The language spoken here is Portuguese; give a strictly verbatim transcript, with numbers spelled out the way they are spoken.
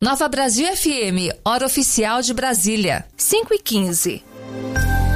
Nova Brasil F M, hora oficial de Brasília, cinco e quinze.